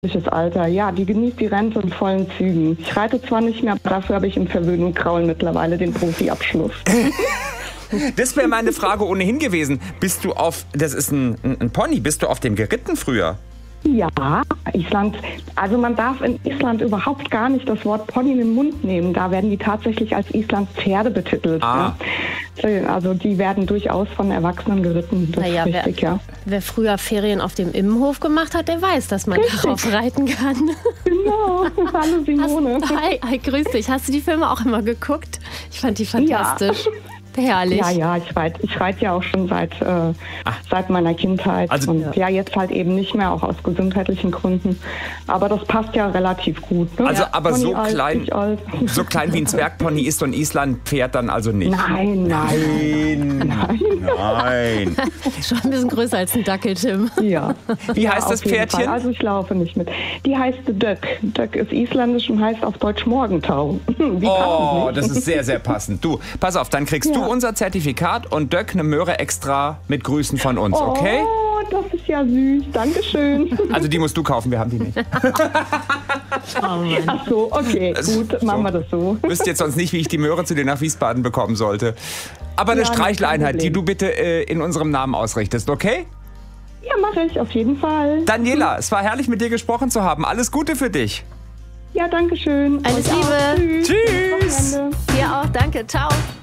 Alter. Ja, die genießt die Rente in vollen Zügen. Ich reite zwar nicht mehr, aber dafür habe ich im Verwöhnen und Kraulen mittlerweile den Profiabschluss. Das wäre meine Frage ohnehin gewesen. Bist du das ist ein Pony, bist du auf dem geritten früher? Ja, Island, also man darf in Island überhaupt gar nicht das Wort Pony in den Mund nehmen. Da werden die tatsächlich als Islandspferde betitelt. Ah. Ne? Also die werden durchaus von Erwachsenen geritten. Das ist richtig, ja. Wer früher Ferien auf dem Immenhof gemacht hat, der weiß, dass man darauf reiten kann. Genau, hallo Simone. Hi, grüß dich. Hast du die Filme auch immer geguckt? Ich fand die fantastisch. Ja. Herrlich. Ja, ich reite ja auch schon seit meiner Kindheit. Also, und jetzt halt eben nicht mehr, auch aus gesundheitlichen Gründen. Aber das passt ja relativ gut. Ne? Also, aber Pony so alt, klein, ich alt. so klein wie ein Zwergpony ist so ein Islandpferd dann also nicht? Nein. Schon ein bisschen größer als ein Dackel, Tim. Ja. Wie heißt das auf jeden Pferdchen? Fall. Also ich laufe nicht mit. Die heißt Dök. Dök ist isländisch und heißt auf Deutsch Morgentau. Wie Oh, passend, das ist sehr, sehr passend. Du, pass auf, dann kriegst du unser Zertifikat und Dök eine Möhre extra mit Grüßen von uns, okay? Oh, das ist ja süß. Dankeschön. Also die musst du kaufen, wir haben die nicht. Ach so, okay, gut, machen wir das so. Wüsste jetzt sonst nicht, wie ich die Möhre zu dir nach Wiesbaden bekommen sollte. Aber eine Ja, Streicheleinheit, kein die Problem. du bitte in unserem Namen ausrichtest, okay? Ja, mache ich, auf jeden Fall. Daniela, es war herrlich, mit dir gesprochen zu haben. Alles Gute für dich. Ja, danke schön. Alles Euch auch. Liebe. Tschüss. Tschüss. Wochenende. Dir auch, danke. Ciao.